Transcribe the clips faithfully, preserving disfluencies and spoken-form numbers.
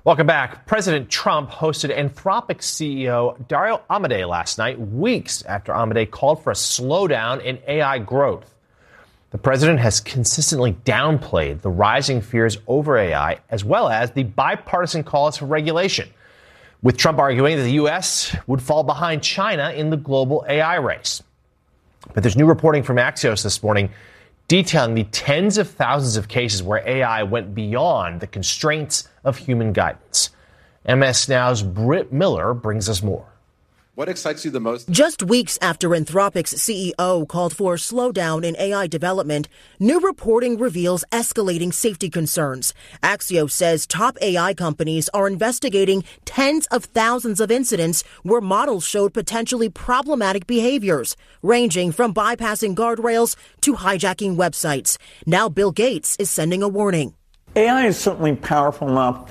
Welcome back. President Trump hosted Anthropic C E O Dario Amodei last night, weeks after Amodei called for a slowdown in A I growth. The president has consistently downplayed the rising fears over A I, as well as the bipartisan calls for regulation, with Trump arguing that the U S would fall behind China in the global A I race. But there's new reporting from Axios this morning detailing the tens of thousands of cases where A I went beyond the constraints of human guidance. M S Now's Britt Miller brings us more. What excites you the most? Just weeks after Anthropic's C E O called for a slowdown in A I development, new reporting reveals escalating safety concerns. Axios says top A I companies are investigating tens of thousands of incidents where models showed potentially problematic behaviors, ranging from bypassing guardrails to hijacking websites. Now Bill Gates is sending a warning. A I is certainly powerful enough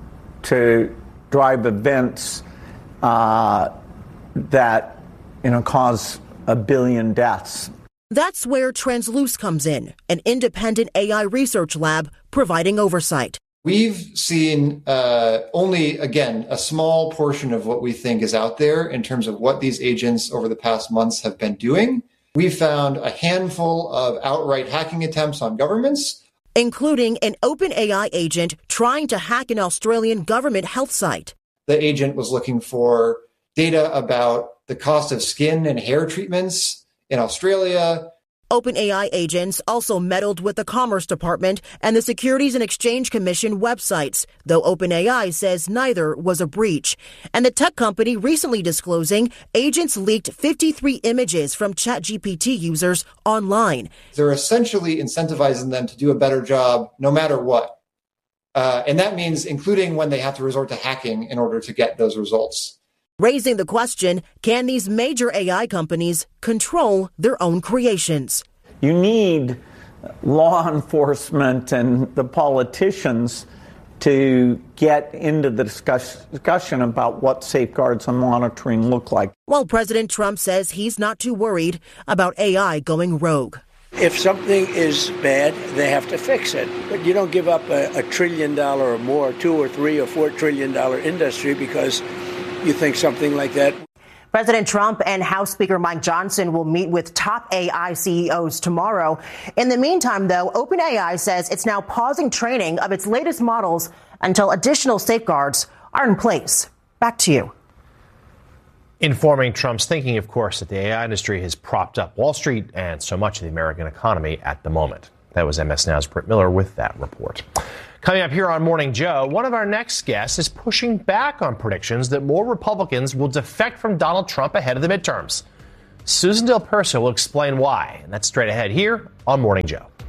to drive events uh, that, you know, cause a billion deaths. That's where Transluce comes in, an independent A I research lab providing oversight. We've seen uh, only, again, a small portion of what we think is out there in terms of what these agents over the past months have been doing. We found a handful of outright hacking attempts on governments, including an OpenAI agent trying to hack an Australian government health site. The agent was looking for data about the cost of skin and hair treatments in Australia. OpenAI agents also meddled with the Commerce Department and the Securities and Exchange Commission websites, though OpenAI says neither was a breach. And the tech company recently disclosing agents leaked fifty-three images from ChatGPT users online. They're essentially incentivizing them to do a better job no matter what. Uh, and that means including when they have to resort to hacking in order to get those results. Raising the question, can these major A I companies control their own creations? You need law enforcement and the politicians to get into the discuss- discussion about what safeguards and monitoring look like. While President Trump says he's not too worried about A I going rogue. If something is bad, they have to fix it. But you don't give up a, a trillion dollar or more, two or three or four trillion dollar industry because you think something like that. President Trump and House Speaker Mike Johnson will meet with top A I C E Os tomorrow. In the meantime, though, OpenAI says it's now pausing training of its latest models until additional safeguards are in place. Back to you. Informing Trump's thinking, of course, that the A I industry has propped up Wall Street and so much of the American economy at the moment. That was M S Now's Britt Miller with that report. Coming up here on Morning Joe, one of our next guests is pushing back on predictions that more Republicans will defect from Donald Trump ahead of the midterms. Susan Del Perso will explain why, and that's straight ahead here on Morning Joe.